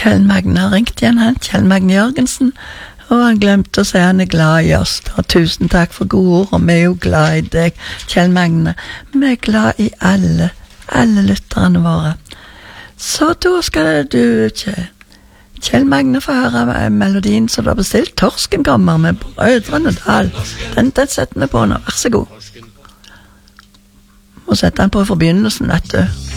Kjell Magne har ringt igjen, han. Kjell Magne Jørgensen. Og han glemte å si han glad i oss. Og tusen takk for gode ord, og vi jo glad i deg, Kjell Magne. Vi glad i alle lytterne våre. Så da skal du, Kjell Magne, få høre melodien som du har bestilt. Torsken kommer med Brødrene Dal. Den setter vi på nå, vær så god. Og setter den på forbindelsen, vet du.